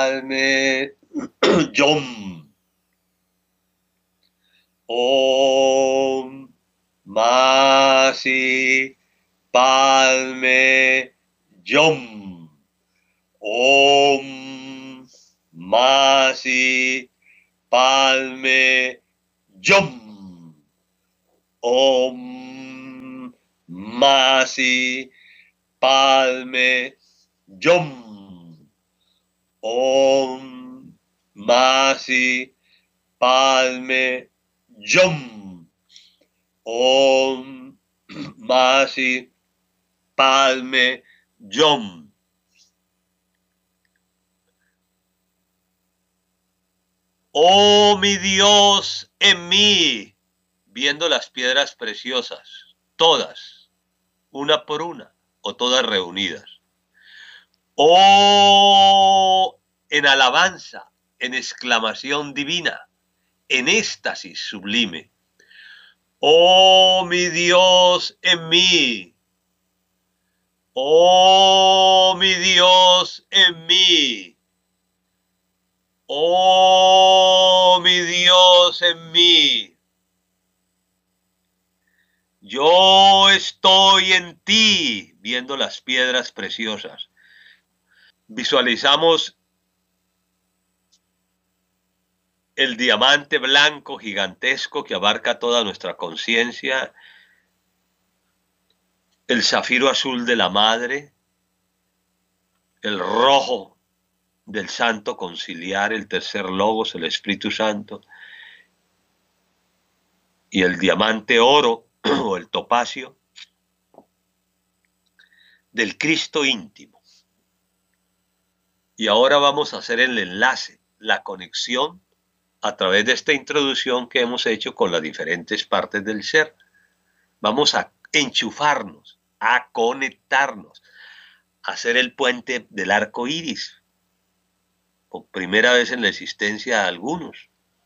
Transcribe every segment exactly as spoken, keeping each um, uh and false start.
Palme Yom. Om Masi Palme Yom. Om Masi Palme Yom. Om Masi Palme Yom. Om Masi Palme Yom. Om Masi Palme Yom. Oh mi Dios en mí, viendo las piedras preciosas, todas, una por una, o todas reunidas. Oh, en alabanza, en exclamación divina, en éxtasis sublime. Oh mi Dios en mí. Oh mi Dios en mí. Oh mi Dios en mí. Yo estoy en ti, viendo las piedras preciosas. Visualizamos el diamante blanco gigantesco que abarca toda nuestra conciencia, el zafiro azul de la Madre, el rojo del Santo Conciliar, el tercer Logos, el Espíritu Santo, y el diamante oro o el topacio del Cristo íntimo. Y ahora vamos a hacer el enlace, la conexión a través de esta introducción que hemos hecho con las diferentes partes del ser. Vamos a enchufarnos, a conectarnos, a hacer el puente del arco iris, por primera vez en la existencia de algunos.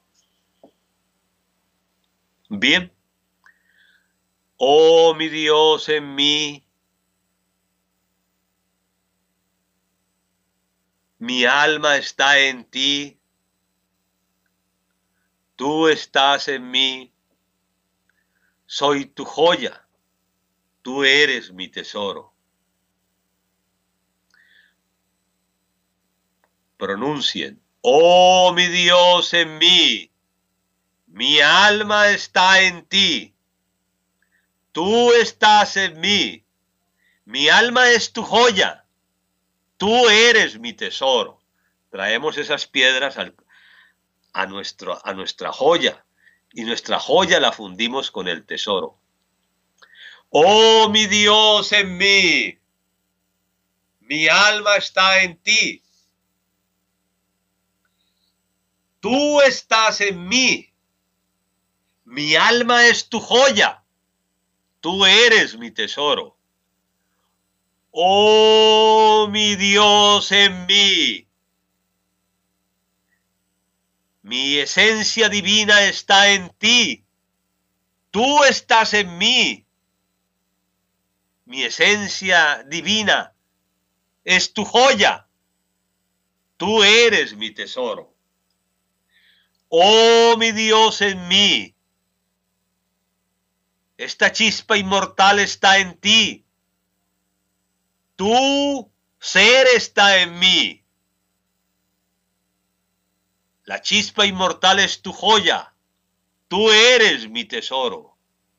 Bien. Oh mi Dios en mí, mi alma está en ti, tú estás en mí, soy tu joya, tú eres mi tesoro. Pronuncien, oh mi Dios en mí, mi alma está en ti, tú estás en mí, mi alma es tu joya. Tú eres mi tesoro. Traemos esas piedras al, a, nuestro, a nuestra joya y nuestra joya la fundimos con el tesoro. Oh mi Dios en mí, mi alma está en ti. Tú estás en mí, mi alma es tu joya. Tú eres mi tesoro. Oh mi Dios en mí, mi esencia divina está en ti, tú estás en mí, mi esencia divina es tu joya, tú eres mi tesoro. Oh mi Dios en mí, esta chispa inmortal está en ti. Tu ser está en mí. La chispa inmortal es tu joya. Tú eres mi tesoro.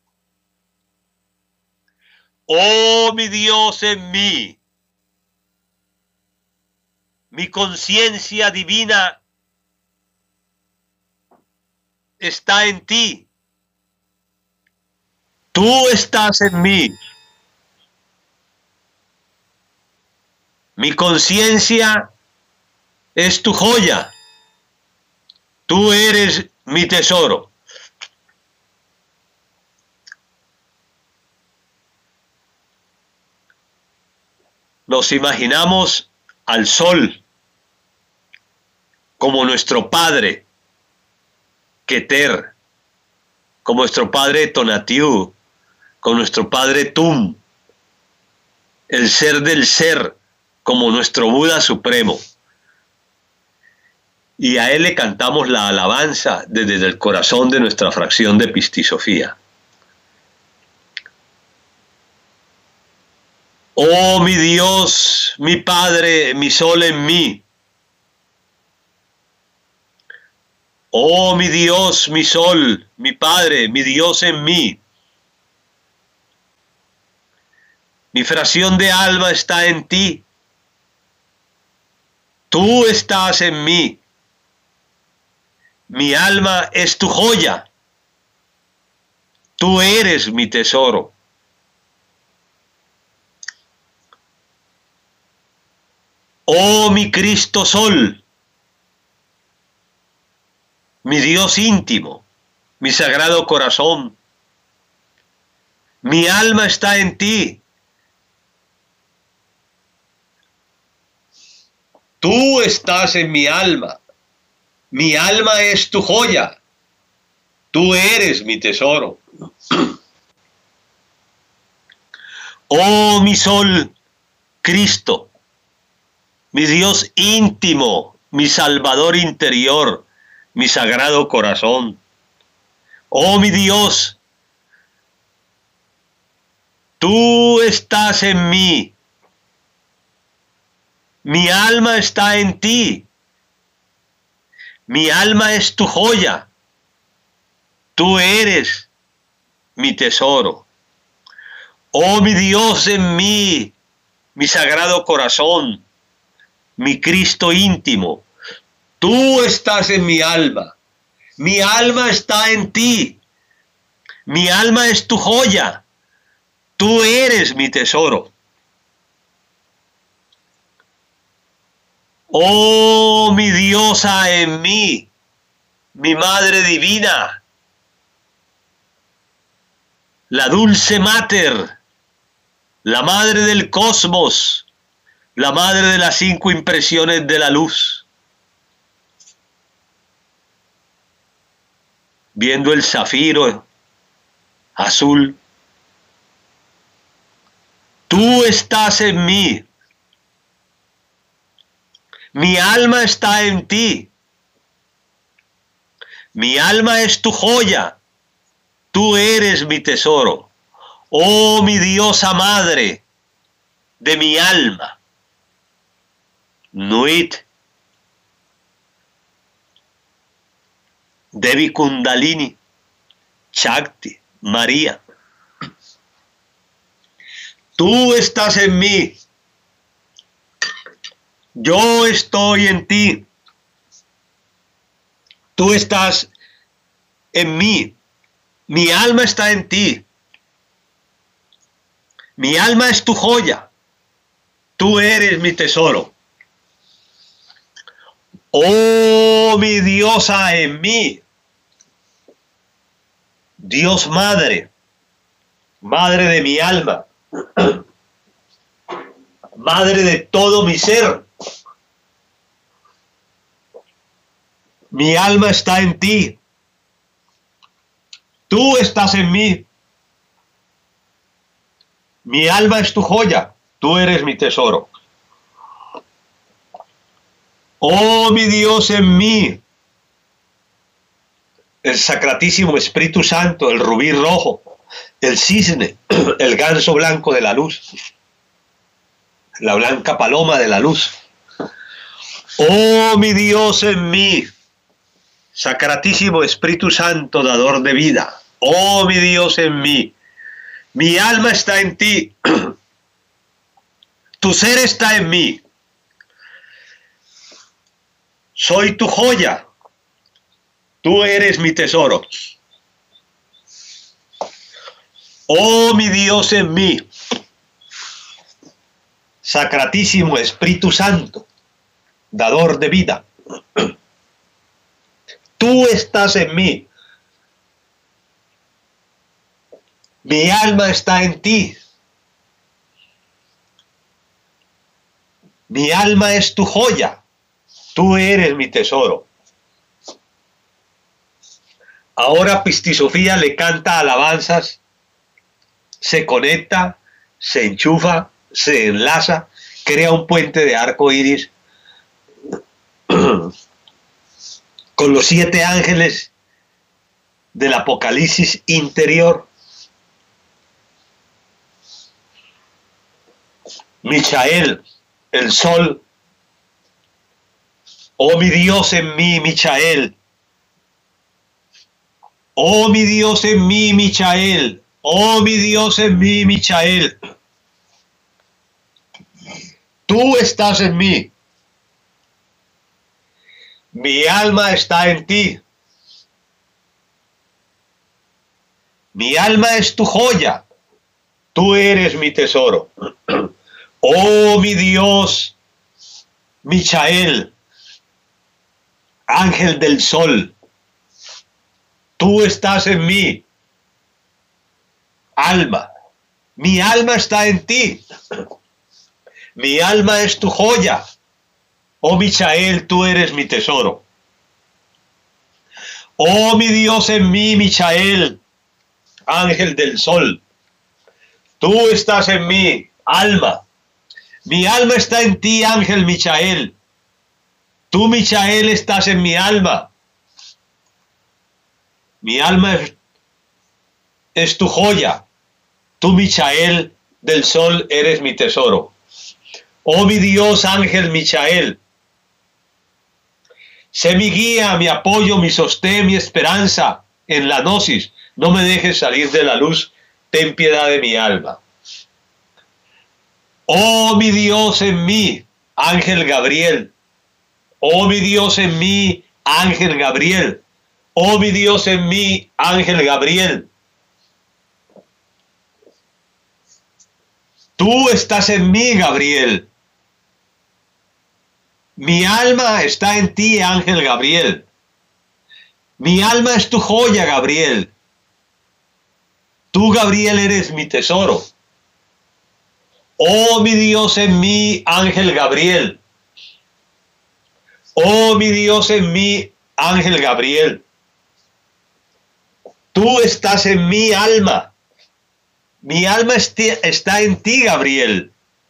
Oh mi Dios en mí. Mi conciencia divina está en ti. Tú estás en mí. Mi conciencia es tu joya. Tú eres mi tesoro. Nos imaginamos al sol como nuestro padre, Keter, como nuestro padre Tonatiuh, como nuestro padre Tum, el ser del ser, como nuestro Buda supremo. y a Él le cantamos la alabanza desde el corazón de nuestra fracción de Pistisofía. Oh mi Dios, mi Padre, mi sol en mí. Oh mi Dios, mi sol, mi Padre, mi Dios en mí. Mi fracción de alma está en ti. Tú estás en mí. Mi alma es tu joya. Tú eres mi tesoro. Oh mi Cristo Sol, mi Dios íntimo, mi sagrado corazón, mi alma está en ti. Tú estás en mi alma, mi alma es tu joya, tú eres mi tesoro. Oh mi Sol, Cristo, mi Dios íntimo, mi Salvador interior, mi sagrado corazón. Oh mi Dios, tú estás en mí. Mi alma está en ti. Mi alma es tu joya. Tú eres mi tesoro. Oh mi Dios en mí, mi sagrado corazón, mi Cristo íntimo, tú estás en mi alma, mi alma está en ti, mi alma es tu joya, tú eres mi tesoro. Oh mi diosa en mí, mi Madre Divina, la dulce Mater, la Madre del Cosmos, la madre de las cinco impresiones de la luz. Viendo el zafiro azul, tú estás en mí. Mi alma está en ti. Mi alma es tu joya. Tú eres mi tesoro. Oh mi diosa madre de mi alma. Nuit, Devi Kundalini, Shakti, María. Tú estás en mí. Yo estoy en ti. Tú estás en mí. Mi alma está en ti. Mi alma es tu joya. Tú eres mi tesoro. Oh, mi diosa en mí. Dios Madre, Madre de mi alma, Madre de todo mi ser. Mi alma está en ti. Tú estás en mí. Mi alma es tu joya. Tú eres mi tesoro. Oh, mi Dios en mí. El Sacratísimo Espíritu Santo, el rubí rojo, el cisne, el ganso blanco de la luz, la blanca paloma de la luz. Oh, mi Dios en mí. Sacratísimo Espíritu Santo, dador de vida. Oh, mi Dios en mí. Mi alma está en ti. Tu ser está en mí. Soy tu joya. Tú eres mi tesoro. Oh, mi Dios en mí. Sacratísimo Espíritu Santo, dador de vida. Tú estás en mí. Mi alma está en ti. Mi alma es tu joya. Tú eres mi tesoro. Ahora Pistisofía le canta alabanzas, se conecta, se enchufa, se enlaza, crea un puente de arco iris con los siete ángeles del Apocalipsis interior. Michael, el sol. Oh mi Dios en mí, Michael. Oh mi Dios en mí, Michael. Oh mi Dios en mí, Michael. Tú estás en mí. Mi alma está en ti. Mi alma es tu joya. Tú eres mi tesoro. Oh mi Dios, Michael, ángel del sol. Tú estás en mí. Alma. Mi alma está en ti. Mi alma es tu joya. Oh Michael, tú eres mi tesoro. Oh mi Dios en mí, Michael, ángel del sol. Tú estás en mí, alma. Mi alma está en ti, ángel Michael. Tú, Michael, estás en mi alma. Mi alma es, es tu joya. Tú, Michael, del sol, eres mi tesoro. Oh mi Dios, ángel Michael. Sé mi guía, mi apoyo, mi sostén, mi esperanza en la gnosis. No me dejes salir de la luz. Ten piedad de mi alma. Oh mi Dios en mí, ángel Gabriel. Oh mi Dios en mí, ángel Gabriel. Oh mi Dios en mí, ángel Gabriel. Tú estás en mí, Gabriel. Mi alma está en ti, ángel Gabriel. Mi alma es tu joya, Gabriel. Tú, Gabriel, eres mi tesoro. Oh mi Dios en mí, ángel Gabriel. Oh mi Dios en mí, ángel Gabriel. Tú estás en mi alma. Mi alma está en ti, Gabriel.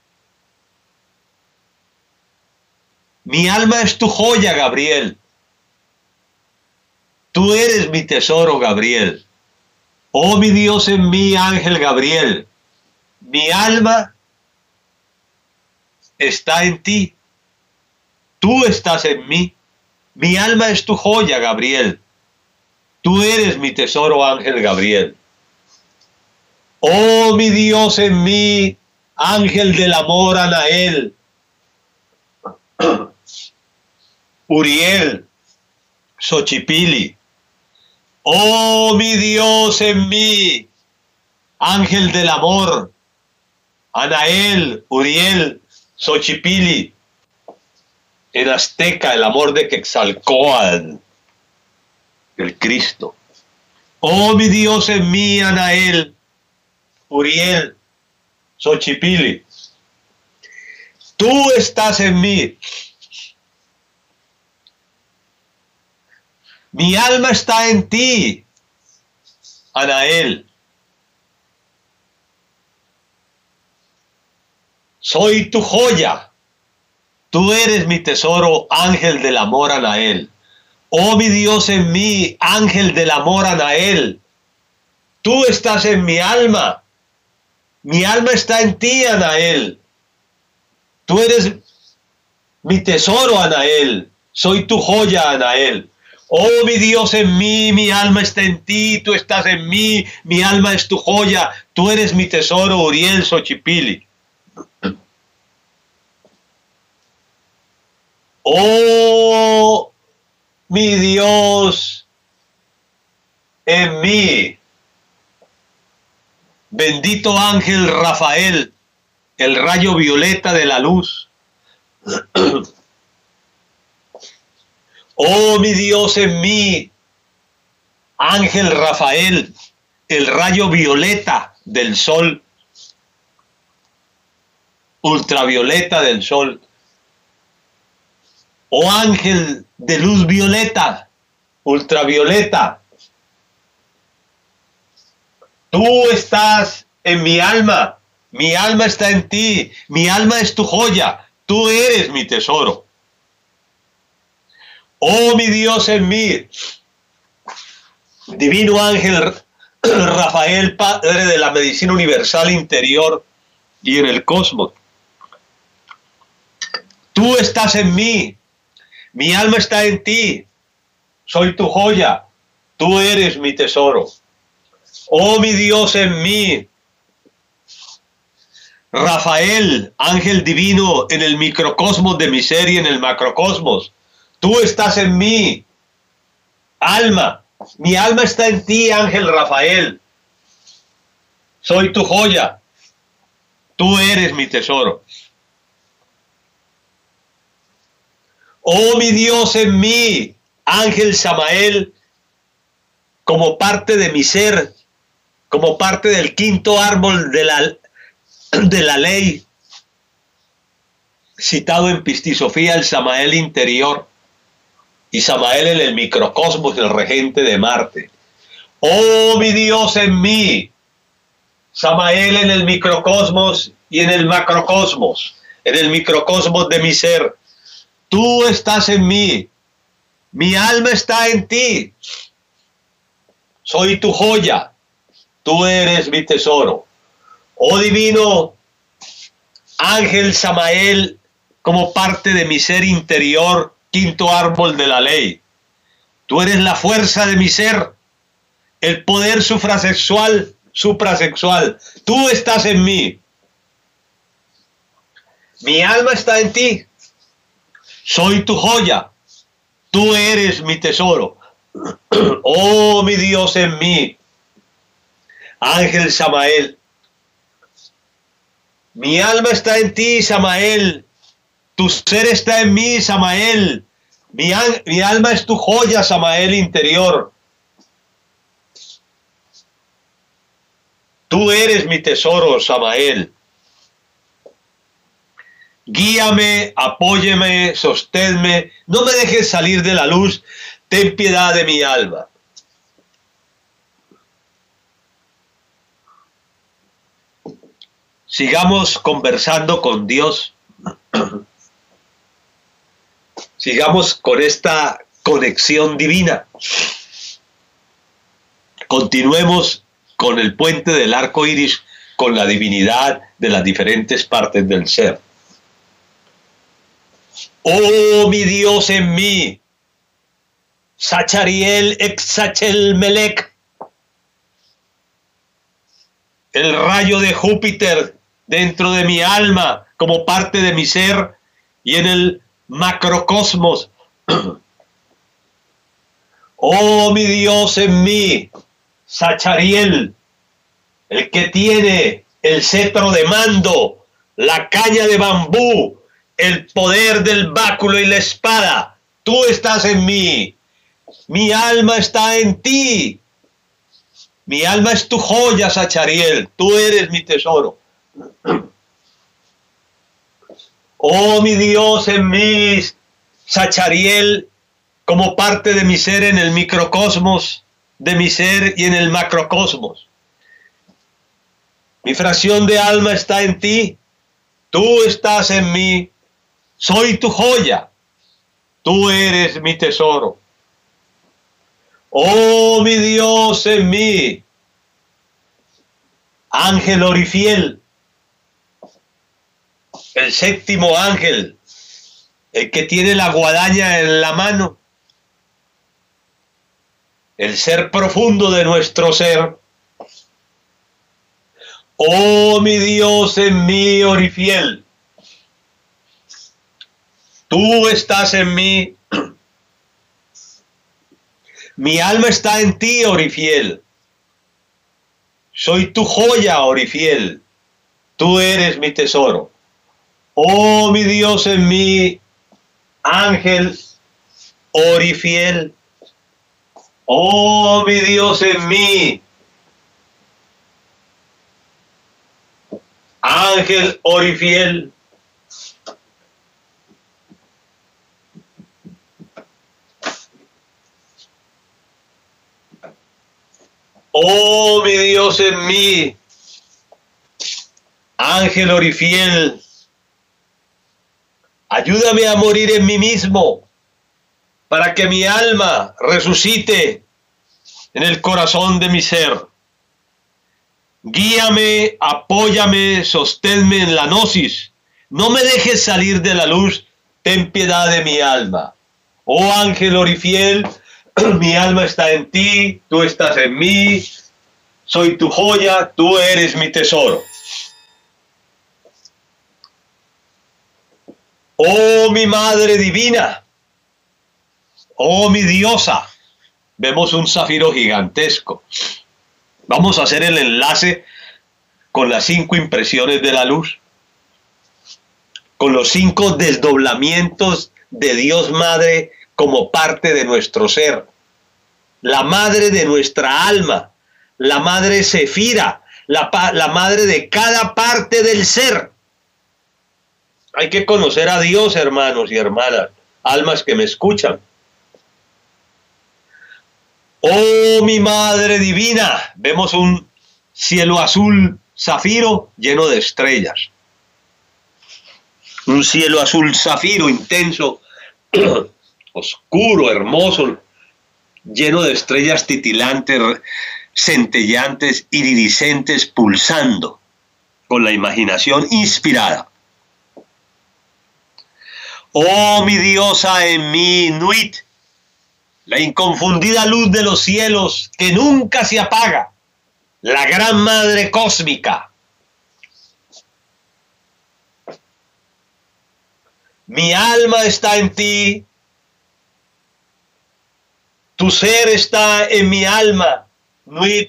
Mi alma es tu joya, Gabriel. Tú eres mi tesoro, Gabriel. Oh mi Dios en mí, ángel Gabriel. Mi alma está en ti. Tú estás en mí. Mi alma es tu joya, Gabriel. Tú eres mi tesoro, ángel Gabriel. Oh mi Dios en mí, ángel del amor, Anael. Uriel, Xochipilli. Oh mi Dios en mí, ángel del amor, Anael, Uriel, Xochipilli. En azteca, el amor de Quetzalcóatl, el Cristo. Oh mi Dios en mí, Anael, Uriel, Xochipilli. Tú estás en mí. Mi alma está en ti, Anael. Soy tu joya. Tú eres mi tesoro, ángel del amor, Anael. Oh mi Dios en mí, ángel del amor, Anael. Tú estás en mi alma. Mi alma está en ti, Anael. Tú eres mi tesoro, Anael. Soy tu joya, Anael. Oh mi Dios en mí, mi alma está en ti, tú estás en mí, mi alma es tu joya, tú eres mi tesoro, Uriel, Xochipilli. Oh mi Dios en mí, bendito ángel Rafael, el rayo violeta de la luz. Oh mi Dios en mí, ángel Rafael, el rayo violeta del sol, ultravioleta del sol. Oh ángel de luz violeta, ultravioleta. Tú estás en mi alma, mi alma está en ti, mi alma es tu joya, tú eres mi tesoro. Oh mi Dios en mí, divino ángel Rafael, Padre de la medicina universal interior y en el cosmos. Tú estás en mí, mi alma está en ti, soy tu joya, tú eres mi tesoro. Oh mi Dios en mí, Rafael, ángel divino en el microcosmos de mi ser y en el macrocosmos. Tú estás en mí, alma, mi alma está en ti, ángel Rafael. Soy tu joya, tú eres mi tesoro. Oh mi Dios en mí, ángel Samael, como parte de mi ser, como parte del quinto árbol de la, de la ley, citado en Pistisofía, el Samael interior, y Samael en el microcosmos, el regente de Marte. Oh mi Dios en mí, Samael en el microcosmos y en el macrocosmos, en el microcosmos de mi ser. Tú estás en mí, mi alma está en ti, soy tu joya, tú eres mi tesoro. Oh divino ángel Samael, como parte de mi ser interior, quinto árbol de la ley. Tú eres la fuerza de mi ser, el poder suprasexual, suprasexual. Tú estás en mí. Mi alma está en ti. Soy tu joya. Tú eres mi tesoro. Oh, mi Dios en mí. Ángel Samael. Mi alma está en ti, Samael. Tu ser está en mí, Samael. Mi, mi alma es tu joya, Samael interior. Tú eres mi tesoro, Samael. Guíame, apóyeme, sosténme. No me dejes salir de la luz. Ten piedad de mi alma. Sigamos conversando con Dios. Sigamos con esta conexión divina. Continuemos con el puente del arco iris, con la divinidad de las diferentes partes del ser. Oh mi Dios en mí, Sachariel Exachel Melech, el rayo de Júpiter dentro de mi alma como parte de mi ser y en el macrocosmos. Oh mi Dios en mí, Sachariel, el que tiene el cetro de mando, la caña de bambú, el poder del báculo y la espada. Tú estás en mí, mi alma está en ti, mi alma es tu joya, Sachariel, tú eres mi tesoro. Oh mi Dios en mí, Sachariel, como parte de mi ser en el microcosmos de mi ser y en el macrocosmos. Mi fracción de alma está en ti, tú estás en mí, soy tu joya, tú eres mi tesoro. Oh mi Dios en mí, ángel orifiel, el séptimo ángel, el que tiene la guadaña en la mano, el ser profundo de nuestro ser. Oh mi Dios en mí, orifiel, tú estás en mí, mi alma está en ti, orifiel, soy tu joya, orifiel, tú eres mi tesoro. Oh mi Dios en mí, ángel orifiel, oh mi Dios en mí, ángel orifiel, oh mi Dios en mí, ángel orifiel, ayúdame a morir en mí mismo, para que mi alma resucite en el corazón de mi ser. Guíame, apóyame, sosténme en la gnosis. No me dejes salir de la luz. Ten piedad de mi alma. Oh ángel orifiel, mi alma está en ti, tú estás en mí. Soy tu joya, tú eres mi tesoro. Oh mi madre divina, oh mi diosa. Vemos un zafiro gigantesco. Vamos a hacer el enlace con las cinco impresiones de la luz, con los cinco desdoblamientos de Dios Madre como parte de nuestro ser. La madre de nuestra alma, la madre Sefira, la, la madre de cada parte del ser. Hay que conocer a Dios, hermanos y hermanas, almas que me escuchan. Oh mi madre divina, vemos un cielo azul zafiro lleno de estrellas. Un cielo azul zafiro intenso, oscuro, hermoso, lleno de estrellas titilantes, centellantes, iridiscentes, pulsando con la imaginación inspirada. Oh mi diosa en mí, Nuit, la inconfundida luz de los cielos que nunca se apaga, la gran madre cósmica. Mi alma está en ti, tu ser está en mi alma, Nuit.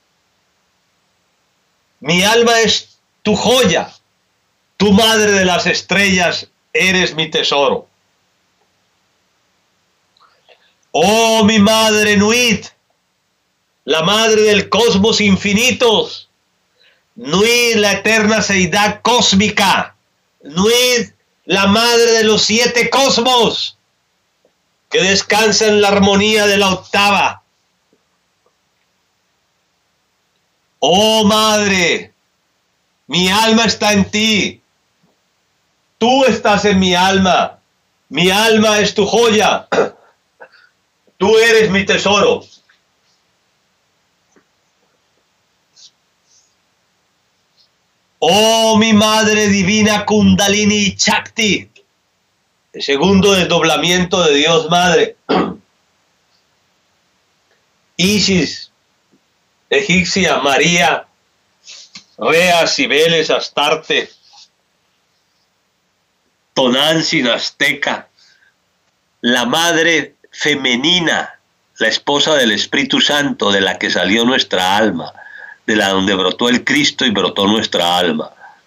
Mi alma es tu joya, tu madre de las estrellas, eres mi tesoro. Oh mi madre Nuit, la madre del cosmos infinitos, Nuit, la eterna seidad cósmica, Nuit, la madre de los siete cosmos, que descansa en la armonía de la octava. Oh madre, mi alma está en ti, tú estás en mi alma, mi alma es tu joya, tú eres mi tesoro. Oh mi madre divina Kundalini Chakti, el segundo desdoblamiento de Dios Madre. Isis, egipcia, María, Rea, Cibeles, Astarte, Tonantzin, azteca, la madre femenina, la esposa del Espíritu Santo, de la que salió nuestra alma, de la donde brotó el Cristo y brotó nuestra alma.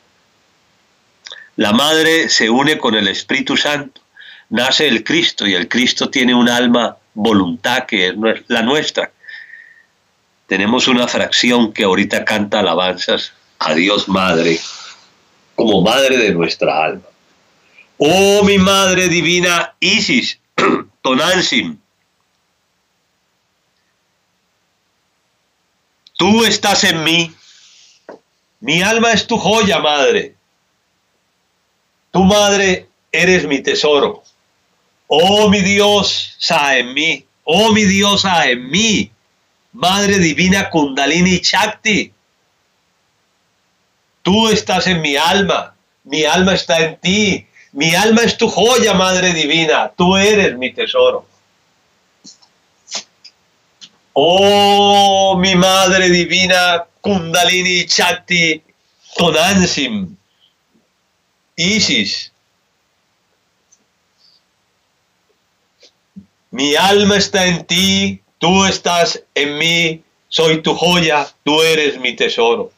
La madre se une con el Espíritu Santo, nace el Cristo y el Cristo tiene un alma, voluntad que es la nuestra. Tenemos una fracción que ahorita canta alabanzas a Dios Madre, como madre de nuestra alma. Oh mi madre divina Isis, Tonantzin, tú estás en mí, mi alma es tu joya, madre. Tu madre eres mi tesoro. Oh mi diosa en mí, oh mi diosa en mí, madre divina Kundalini Chakti. Tú estás en mi alma, mi alma está en ti, mi alma es tu joya, madre divina, tú eres mi tesoro. Oh mi madre divina Kundalini Chakti Tonantzin, Isis, mi alma está en ti, tú estás en mí, soy tu joya, tú eres mi tesoro.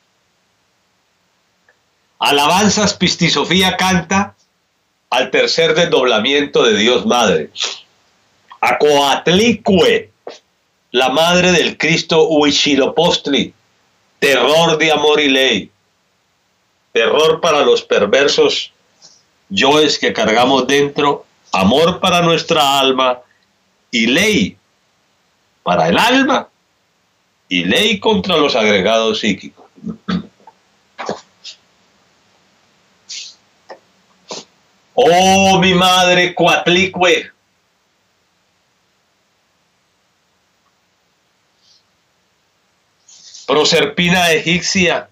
Alabanzas Pistisofía canta al tercer desdoblamiento de Dios Madre. A Coatlicue, la madre del Cristo Huitzilopochtli, terror de amor y ley, terror para los perversos yoes que cargamos dentro, amor para nuestra alma y ley para el alma y ley contra los agregados psíquicos. Oh mi madre Coatlicue, Proserpina egipcia,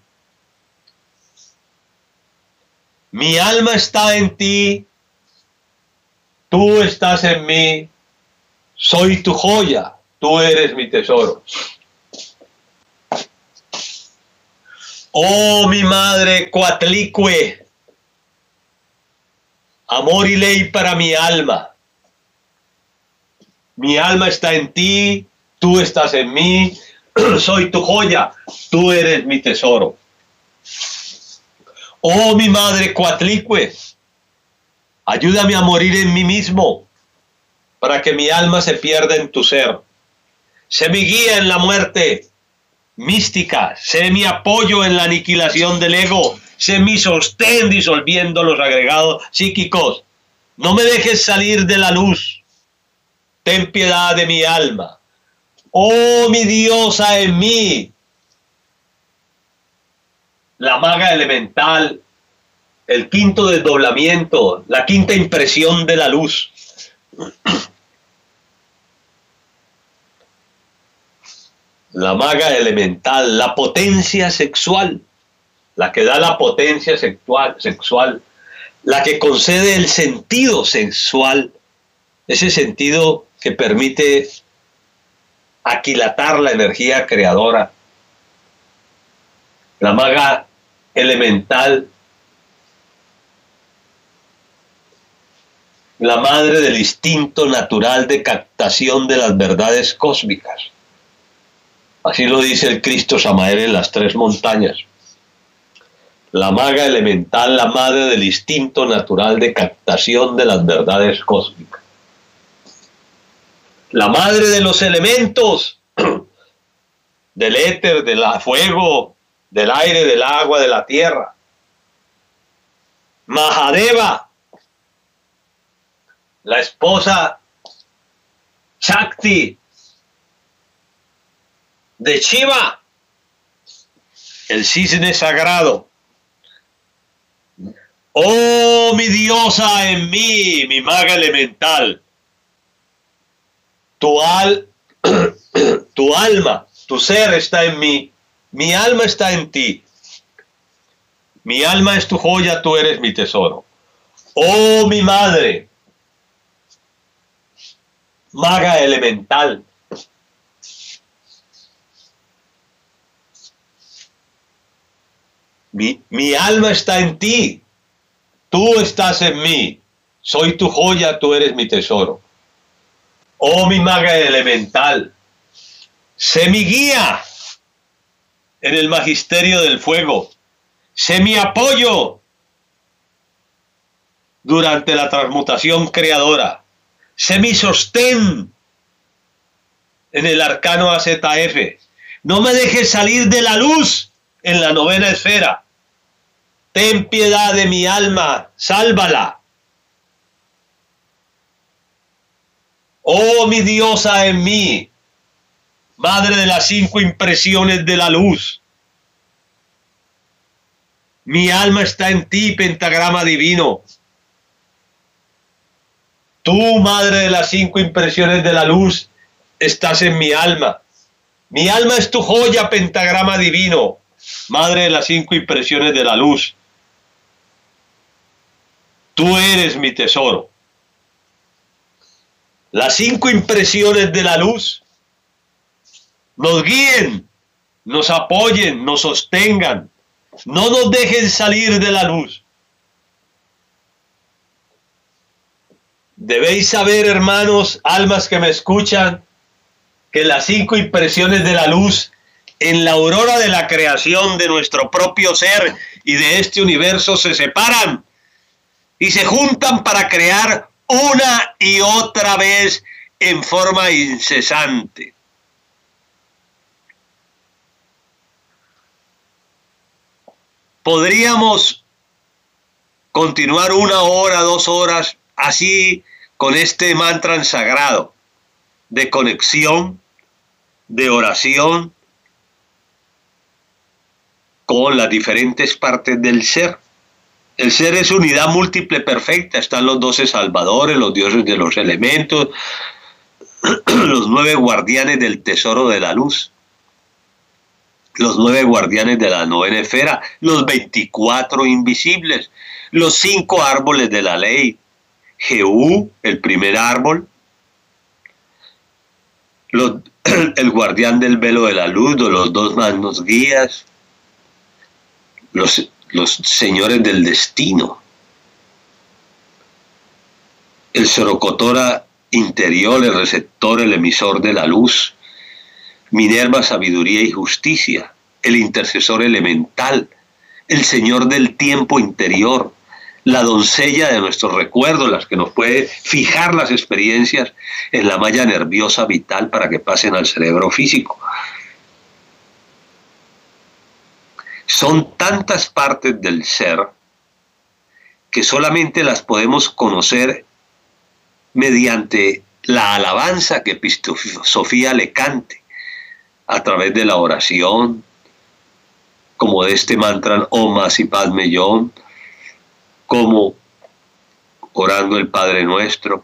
mi alma está en ti, tú estás en mí, soy tu joya, tú eres mi tesoro. Oh mi madre Coatlicue, amor y ley para mi alma. Mi alma está en ti, tú estás en mí, soy tu joya, tú eres mi tesoro. Oh mi madre Coatlicue, ayúdame a morir en mí mismo, para que mi alma se pierda en tu ser. Sé mi guía en la muerte mística, sé mi apoyo en la aniquilación del ego, sé mi sostén disolviendo los agregados psíquicos. No me dejes salir de la luz, ten piedad de mi alma. Oh mi diosa en mí, la maga elemental, el quinto desdoblamiento, la quinta impresión de la luz. La maga elemental, la potencia sexual, la que da la potencia sexual, sexual, la que concede el sentido sexual, ese sentido que permite aquilatar la energía creadora. La maga elemental, la madre del instinto natural de captación de las verdades cósmicas. Así lo dice el Cristo Samael en las tres montañas. La maga elemental, la madre del instinto natural de captación de las verdades cósmicas. La madre de los elementos, del éter, del fuego, del aire, del agua, de la tierra. Mahadeva, la esposa Shakti de Shiva, el cisne sagrado. Oh mi diosa en mí, mi maga elemental, tu, al, tu alma, tu ser está en mí, mi alma está en ti, mi alma es tu joya, tú eres mi tesoro. Oh mi madre, maga elemental, Mi, mi alma está en ti, tú estás en mí, soy tu joya, tú eres mi tesoro. Oh mi maga elemental, sé mi guía en el magisterio del fuego, sé mi apoyo durante la transmutación creadora, sé mi sostén en el arcano A Z F. No me dejes salir de la luz en la novena esfera. Ten piedad de mi alma, sálvala. Oh mi diosa en mí, madre de las cinco impresiones de la luz. Mi alma está en ti, pentagrama divino. Tú, madre de las cinco impresiones de la luz, estás en mi alma. Mi alma es tu joya, pentagrama divino, madre de las cinco impresiones de la luz. Tú eres mi tesoro. Las cinco impresiones de la luz nos guíen, nos apoyen, nos sostengan. No nos dejen salir de la luz. Debéis saber, hermanos, almas que me escuchan, que las cinco impresiones de la luz en la aurora de la creación de nuestro propio ser y de este universo se separan y se juntan para crear una y otra vez en forma incesante. Podríamos continuar una hora, dos horas, así con este mantra sagrado de conexión, de oración con las diferentes partes del ser. El ser es unidad múltiple perfecta. Están los doce salvadores, los dioses de los elementos, los nueve guardianes del tesoro de la luz. los nueve guardianes de la novena esfera, los veinticuatro invisibles, los cinco árboles de la ley, Jehú, el primer árbol, los, el guardián del velo de la luz, los dos magnos guías, los, los señores del destino, el Sorocotora interior, el receptor, el emisor de la luz, Minerva, sabiduría y justicia, el intercesor elemental, el señor del tiempo interior, la doncella de nuestros recuerdos, las que nos puede fijar las experiencias en la malla nerviosa vital para que pasen al cerebro físico. Son tantas partes del ser que solamente las podemos conocer mediante la alabanza que Epistosofía le cante, a través de la oración, como de este mantra Om Mani Padme Hum, como orando el Padre Nuestro.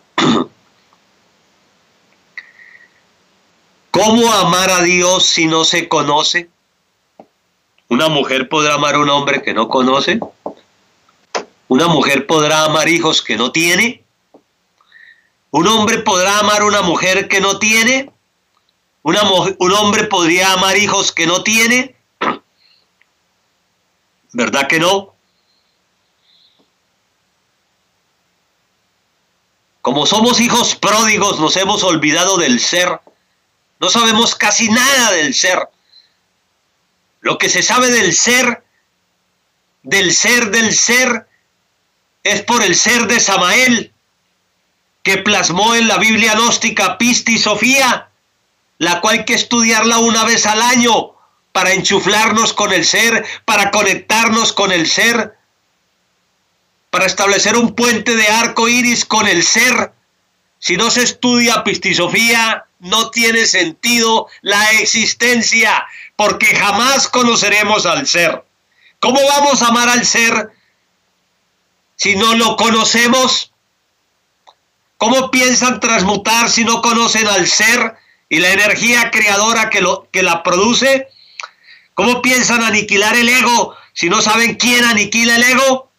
¿Cómo amar a Dios si no se conoce? ¿Una mujer podrá amar a un hombre que no conoce? ¿Una mujer podrá amar hijos que no tiene? ¿Un hombre podrá amar a una mujer que no tiene? Una, ¿Un hombre podría amar hijos que no tiene? ¿Verdad que no? Como somos hijos pródigos, nos hemos olvidado del ser. No sabemos casi nada del ser. Lo que se sabe del ser, del ser del ser, es por el ser de Samael, que plasmó en la Biblia gnóstica Pistisofía, la cual hay que estudiarla una vez al año para enchuflarnos con el ser, para conectarnos con el ser, para establecer un puente de arco iris con el ser. Si no se estudia Pistisofía, no tiene sentido la existencia, porque jamás conoceremos al ser. ¿Cómo vamos a amar al ser si no lo conocemos? ¿Cómo piensan transmutar si no conocen al ser y la energía creadora que, lo, que la produce? ¿Cómo piensan aniquilar el ego si no saben quién aniquila el ego?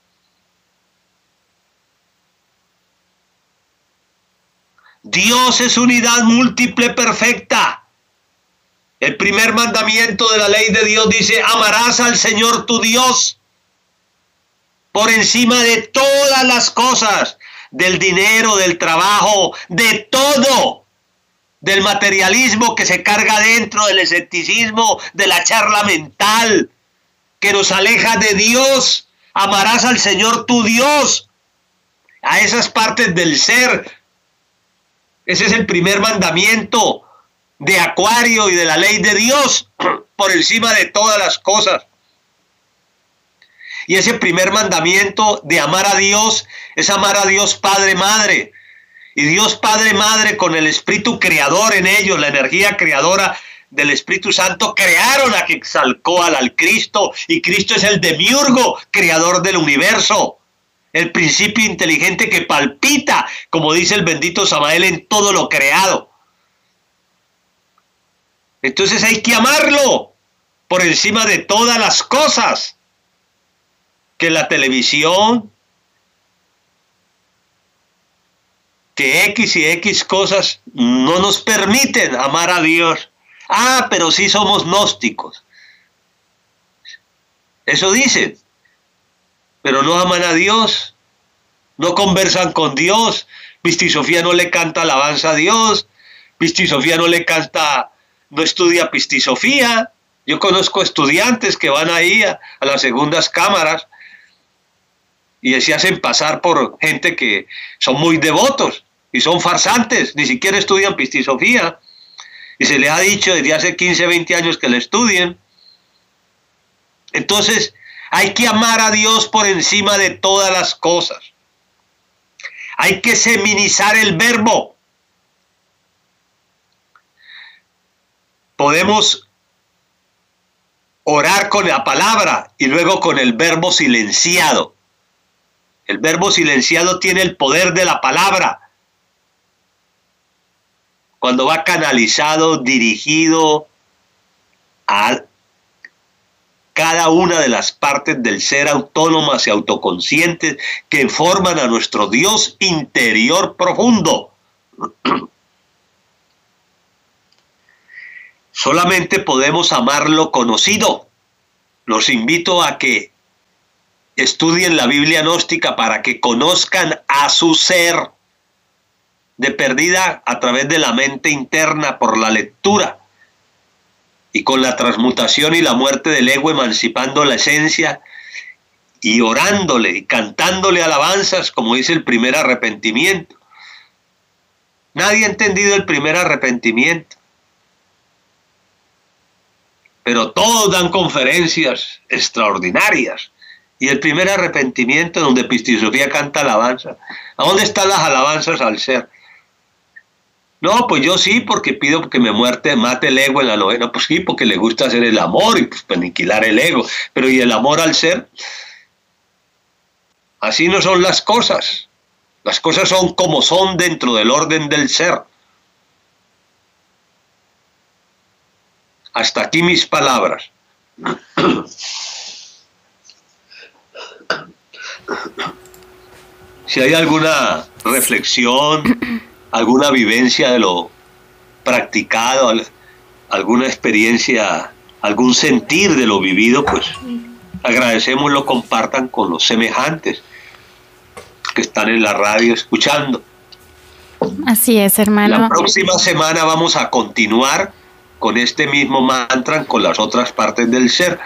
Dios es unidad múltiple perfecta. El primer mandamiento de la ley de Dios dice: amarás al Señor tu Dios por encima de todas las cosas, del dinero, del trabajo, de todo, del materialismo que se carga dentro, del escepticismo, de la charla mental que nos aleja de Dios. Amarás al Señor tu Dios, a esas partes del ser. Ese es el primer mandamiento de Acuario y de la ley de Dios, por encima de todas las cosas. Y ese primer mandamiento de amar a Dios es amar a Dios Padre, Madre. Y Dios Padre, Madre, con el Espíritu Creador en ellos, la energía creadora del Espíritu Santo, crearon a Quetzalcóatl, al Cristo. Y Cristo es el demiurgo, creador del universo. El principio inteligente que palpita, como dice el bendito Samael, en todo lo creado. Entonces hay que amarlo por encima de todas las cosas. Que la televisión, que X y X cosas no nos permiten amar a Dios. Ah, pero sí somos gnósticos. Eso dicen. Pero no aman a Dios, no conversan con Dios. Pistisofía no le canta alabanza a Dios, Pistisofía no le canta, no estudia Pistisofía. Yo conozco estudiantes que van ahí a, a las segundas cámaras y se hacen pasar por gente que son muy devotos y son farsantes, ni siquiera estudian Pistisofía. Y se les ha dicho desde hace quince, veinte años que la estudien. Entonces, hay que amar a Dios por encima de todas las cosas. Hay que seminizar el verbo. Podemos orar con la palabra y luego con el verbo silenciado. El verbo silenciado tiene el poder de la palabra. Cuando va canalizado, dirigido a cada una de las partes del ser autónomas y autoconscientes que forman a nuestro Dios interior profundo. Solamente podemos amar lo conocido. Los invito a que estudien la Biblia gnóstica para que conozcan a su ser, de perdida a través de la mente interna por la lectura y con la transmutación y la muerte del ego, emancipando la esencia y orándole y cantándole alabanzas, como dice el primer arrepentimiento. Nadie ha entendido el primer arrepentimiento, pero todos dan conferencias extraordinarias. Y el primer arrepentimiento, donde Pistisofía canta alabanza. ¿A dónde están las alabanzas al ser? No, pues yo sí, porque pido que me muerte, mate el ego en la novena. Pues sí, porque le gusta hacer el amor y pues aniquilar el ego. Pero ¿y el amor al ser? Así no son las cosas. Las cosas son como son dentro del orden del ser. Hasta aquí mis palabras. Si hay alguna reflexión, alguna vivencia de lo practicado, alguna experiencia, algún sentir de lo vivido, pues agradecemos lo compartan con los semejantes que están en la radio escuchando. Así es, hermano. La próxima semana vamos a continuar con este mismo mantra con las otras partes del ser.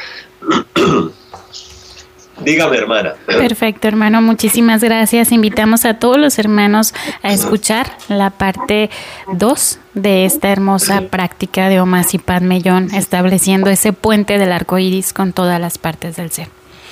Dígame, hermana. Perfecto, hermano. Muchísimas gracias. Invitamos a todos los hermanos a escuchar la parte dos de esta hermosa práctica de Om Masi Padme Hum, estableciendo ese puente del arco iris con todas las partes del ser.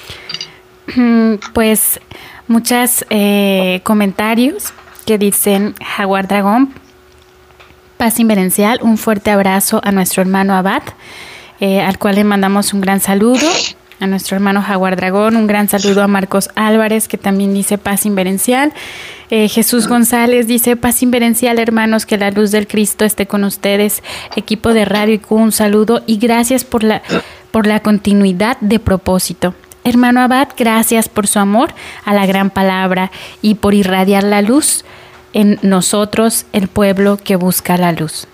Pues muchos eh, comentarios que dicen: Jaguar Dragón, paz inverencial, un fuerte abrazo a nuestro hermano Abad, eh, al cual le mandamos un gran saludo. A nuestro hermano Jaguar Dragón, un gran saludo a Marcos Álvarez, que también dice paz inverencial. Eh, Jesús González dice paz inverencial, hermanos, que la luz del Cristo esté con ustedes. Equipo de Radio I Q, un saludo y gracias por la, por la continuidad de propósito. Hermano Abad, gracias por su amor a la gran palabra y por irradiar la luz en nosotros, el pueblo que busca la luz.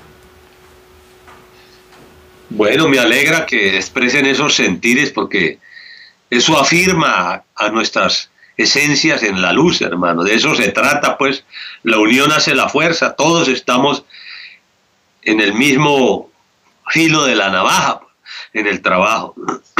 Bueno, me alegra que expresen esos sentires porque eso afirma a nuestras esencias en la luz, hermano. De eso se trata, pues. La unión hace la fuerza. Todos estamos en el mismo filo de la navaja, en el trabajo.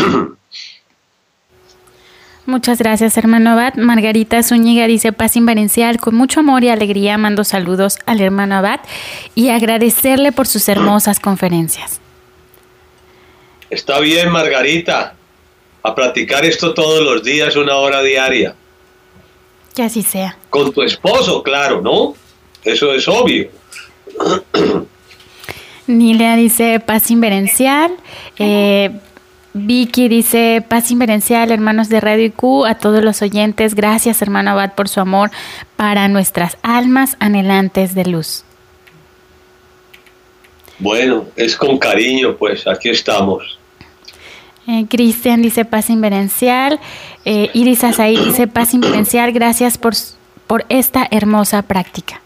Muchas gracias, hermano Abad. Margarita Zúñiga dice paz inverencial, con mucho amor y alegría mando saludos al hermano Abad y agradecerle por sus hermosas conferencias. Está bien, Margarita, a practicar esto todos los días, una hora diaria. Que así sea. Con tu esposo, claro, ¿no? Eso es obvio. Nilia dice paz inverencial. Eh, Vicky dice paz inverencial, hermanos de Radio I Q, a todos los oyentes. Gracias, hermano Abad, por su amor para nuestras almas anhelantes de luz. Bueno, es con cariño, pues, aquí estamos. Eh, Cristian dice paz inverencial. Eh, Iris Azaí dice paz inverencial. Gracias por, por esta hermosa práctica.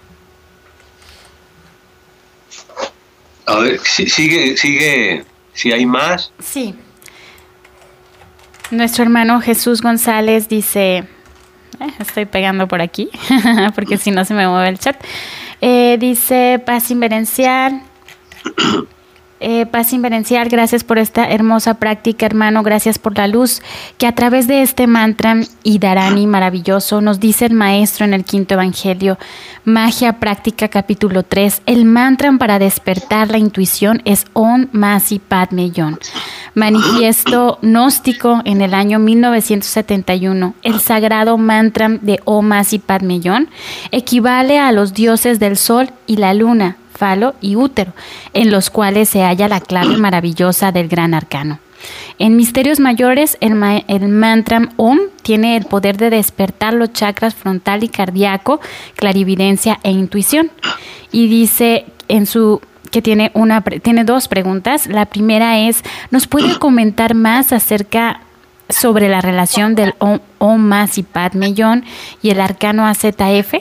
A ver, sigue, sigue, si hay más. Sí. Nuestro hermano Jesús González dice, eh, estoy pegando por aquí, porque si no se me mueve el chat. Eh, dice paz inverencial. Eh, paz inverencial, gracias por esta hermosa práctica, hermano, gracias por la luz que a través de este mantra y dharani maravilloso nos dice el maestro en el quinto evangelio. Magia práctica capítulo tres, el mantra para despertar la intuición es Om Masi Padme Hum. Manifiesto gnóstico en el año mil novecientos setenta y uno. El sagrado mantra de Om Masi Padme Hum equivale a los dioses del sol y la luna, falo y útero, en los cuales se halla la clave maravillosa del gran arcano. En misterios mayores, el, ma el mantra Om tiene el poder de despertar los chakras frontal y cardíaco, clarividencia e intuición. Y dice en su que tiene, una, tiene dos preguntas. La primera es, ¿nos puede comentar más acerca sobre la relación del Om, Om Masi Padme Hum y el arcano A Z F?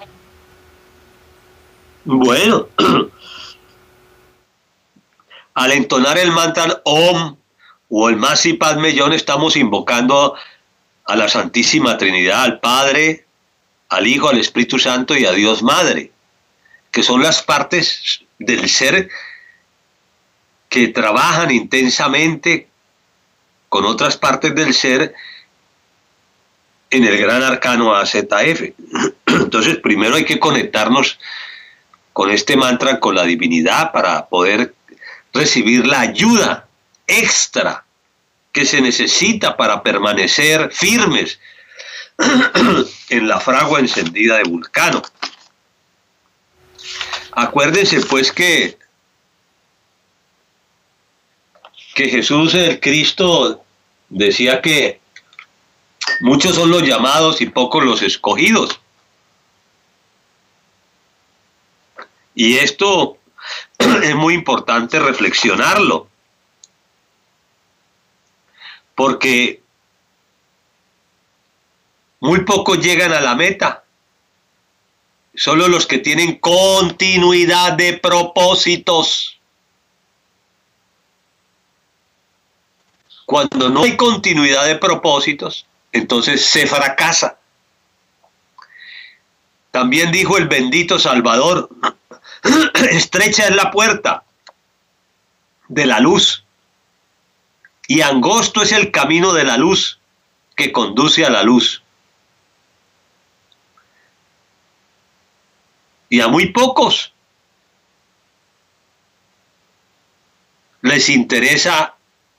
Bueno, al entonar el mantra Om o el Masi Padme Hum estamos invocando a la Santísima Trinidad, al Padre, al Hijo, al Espíritu Santo y a Dios Madre, que son las partes del ser que trabajan intensamente con otras partes del ser en el gran arcano A Z F. Entonces, primero hay que conectarnos con este mantra, con la divinidad, para poder recibir la ayuda extra que se necesita para permanecer firmes en la fragua encendida de Vulcano. Acuérdense pues que, que Jesús el Cristo decía que muchos son los llamados y pocos los escogidos. Y esto es muy importante reflexionarlo, porque muy pocos llegan a la meta. Solo los que tienen continuidad de propósitos. Cuando no hay continuidad de propósitos, entonces se fracasa. También dijo el bendito Salvador, estrecha es la puerta de la luz y angosto es el camino de la luz que conduce a la luz. Y a muy pocos les interesa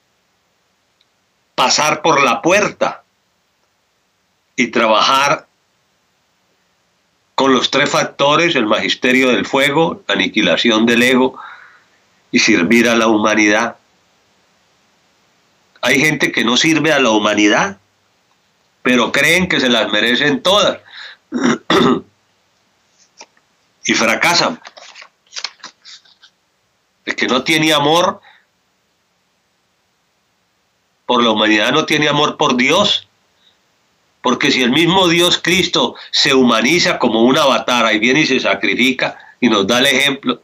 pasar por la puerta y trabajar con los tres factores, el magisterio del fuego, la aniquilación del ego y servir a la humanidad. Hay gente que no sirve a la humanidad, pero creen que se las merecen todas. Y fracasan. El que no tiene amor por la humanidad no tiene amor por Dios. Porque si el mismo Dios Cristo se humaniza como un avatar y viene y se sacrifica y nos da el ejemplo,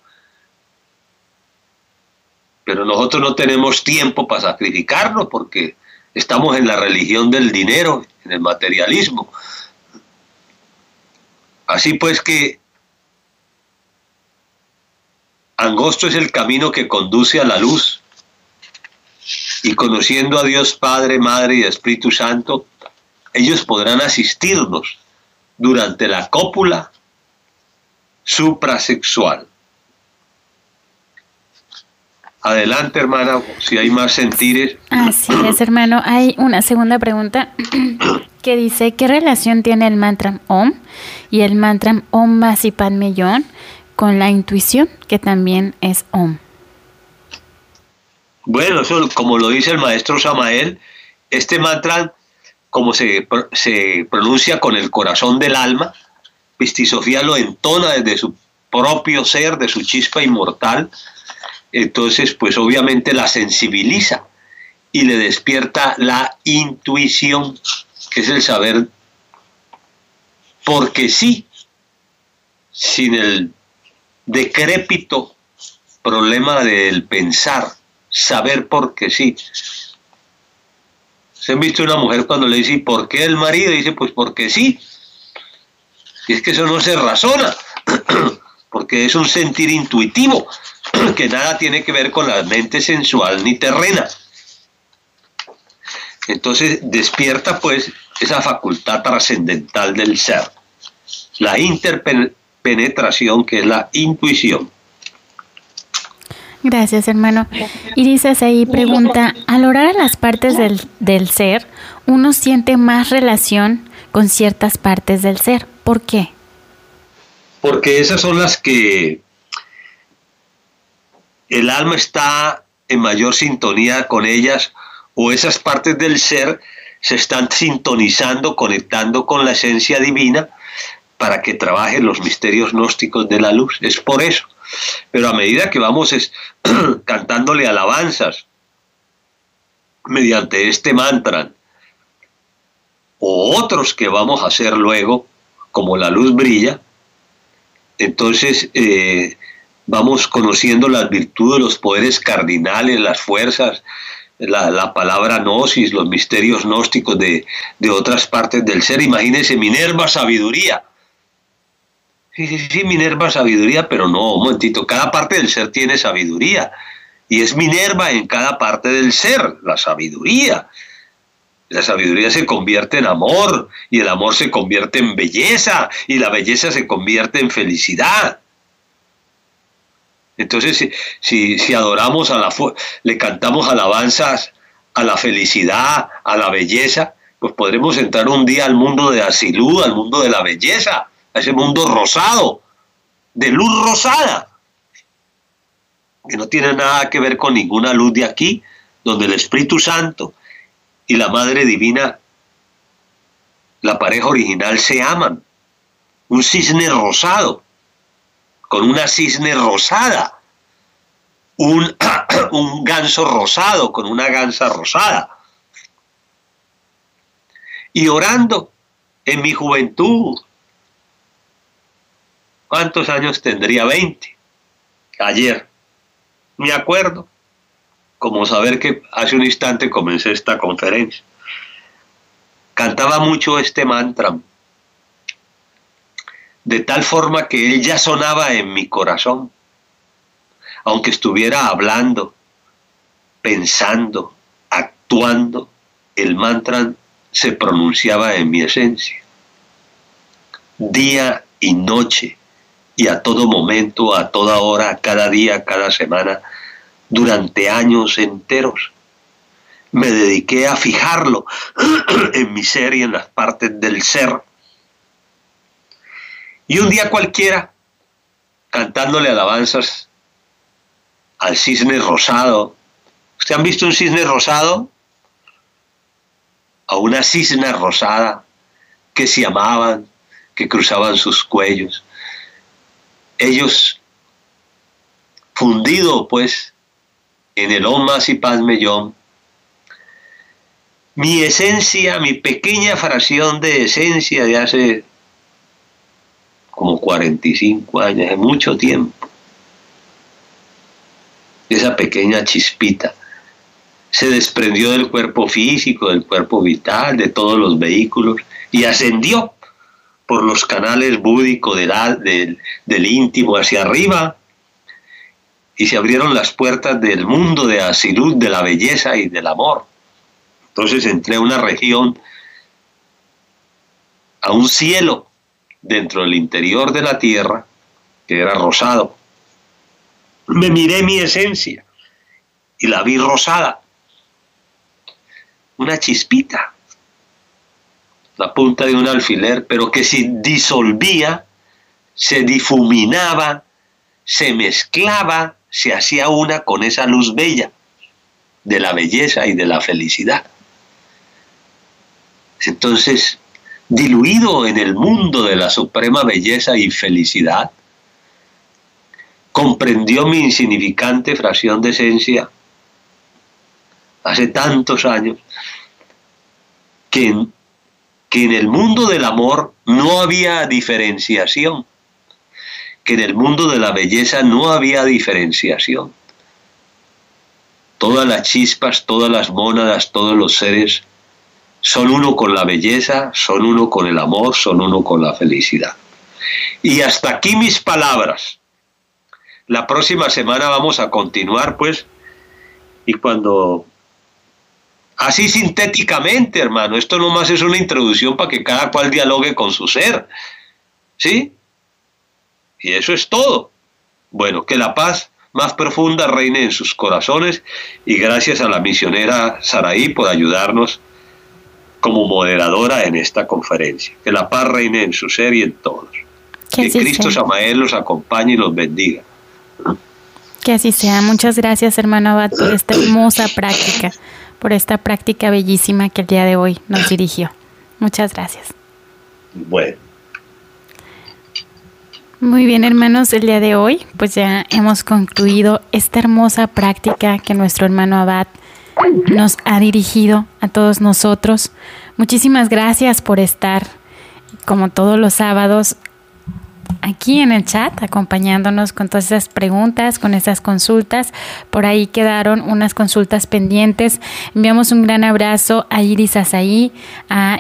pero nosotros no tenemos tiempo para sacrificarnos porque estamos en la religión del dinero, en el materialismo. Así pues que angosto es el camino que conduce a la luz, y conociendo a Dios Padre, Madre y Espíritu Santo, ellos podrán asistirnos durante la cópula suprasexual. Adelante, hermana, si hay más sentires. Así es, hermano. Hay una segunda pregunta que dice, ¿qué relación tiene el mantra Om y el mantra Om Masi Padme Hum con la intuición, que también es Om? Bueno, eso, como lo dice el maestro Samael, este mantra, como se, se pronuncia con el corazón del alma, Pisti Sofía lo entona desde su propio ser, de su chispa inmortal, entonces pues obviamente la sensibiliza y le despierta la intuición, que es el saber porque sí, sin el decrépito problema del pensar, saber porque sí. ¿Se han visto una mujer cuando le dice ¿por qué el marido? Dice pues porque sí. Y es que eso no se razona, porque es un sentir intuitivo, que nada tiene que ver con la mente sensual ni terrena. Entonces despierta pues esa facultad trascendental del ser, la interpenetración, que es la intuición. Gracias, hermano. Y dices ahí, pregunta, al orar a las partes del, del ser, uno siente más relación con ciertas partes del ser. ¿Por qué? Porque esas son las que el alma está en mayor sintonía con ellas, o esas partes del ser se están sintonizando, conectando con la esencia divina para que trabajen los misterios gnósticos de la luz. Es por eso. Pero a medida que vamos es, cantándole alabanzas mediante este mantra, o otros que vamos a hacer luego, como la luz brilla, entonces eh, vamos conociendo las virtudes, los poderes cardinales, las fuerzas, la, la palabra gnosis, los misterios gnósticos de, de otras partes del ser. Imagínense, Minerva sabiduría. Sí, sí, sí, Minerva sabiduría, pero no, un momentito, cada parte del ser tiene sabiduría, y es Minerva en cada parte del ser, la sabiduría. La sabiduría se convierte en amor, y el amor se convierte en belleza, y la belleza se convierte en felicidad. Entonces, si, si, si adoramos a la, le cantamos alabanzas a la felicidad, a la belleza, pues podremos entrar un día al mundo de Asilú, al mundo de la belleza, a ese mundo rosado, de luz rosada, que no tiene nada que ver con ninguna luz de aquí, donde el Espíritu Santo y la Madre Divina, la pareja original, se aman. Un cisne rosado, con una cisne rosada, un, un ganso rosado, con una gansa rosada. Y orando en mi juventud, ¿cuántos años tendría? veinte. Ayer, me acuerdo, como saber que hace un instante comencé esta conferencia. Cantaba mucho este mantra, de tal forma que él ya sonaba en mi corazón, aunque estuviera hablando, pensando, actuando, el mantra se pronunciaba en mi esencia. Día y noche, y a todo momento, a toda hora, cada día, cada semana, durante años enteros, me dediqué a fijarlo en mi ser y en las partes del ser. Y un día cualquiera, cantándole alabanzas al cisne rosado. ¿Ustedes han visto un cisne rosado? A una cisna rosada que se amaban, que cruzaban sus cuellos. Ellos, fundido pues en el Om Masi Padme Hum, mi esencia, mi pequeña fracción de esencia de hace como cuarenta y cinco años, hace mucho tiempo, esa pequeña chispita se desprendió del cuerpo físico, del cuerpo vital, de todos los vehículos, y ascendió por los canales búdicos del, del, del íntimo hacia arriba, y se abrieron las puertas del mundo de Asilut, de la belleza y del amor. Entonces entré a una región, a un cielo dentro del interior de la tierra, que era rosado. Me miré mi esencia y la vi rosada, una chispita, la punta de un alfiler, pero que se disolvía, se difuminaba, se mezclaba, se hacía una con esa luz bella de la belleza y de la felicidad. Entonces, diluido en el mundo de la suprema belleza y felicidad, comprendió mi insignificante fracción de esencia hace tantos años, que en, que en el mundo del amor no había diferenciación, que en el mundo de la belleza no había diferenciación. Todas las chispas, todas las mónadas, todos los seres son uno con la belleza, son uno con el amor, son uno con la felicidad. Y hasta aquí mis palabras. La próxima semana vamos a continuar, pues, y cuando... Así sintéticamente, hermano, esto nomás es una introducción para que cada cual dialogue con su ser, ¿sí? Y eso es todo. Bueno, que la paz más profunda reine en sus corazones, y gracias a la misionera Saraí por ayudarnos como moderadora en esta conferencia. Que la paz reine en su ser y en todos. Que, que Cristo Samael los acompañe y los bendiga. Que así sea. Muchas gracias, hermano Abad, por esta hermosa práctica, por esta práctica bellísima que el día de hoy nos dirigió. Muchas gracias. Bueno. Muy bien, hermanos, el día de hoy pues ya hemos concluido esta hermosa práctica que nuestro hermano Abad nos ha dirigido a todos nosotros. Muchísimas gracias por estar, como todos los sábados, aquí en el chat, acompañándonos con todas esas preguntas, con esas consultas. Por ahí quedaron unas consultas pendientes. Enviamos un gran abrazo a Iris Azaí, a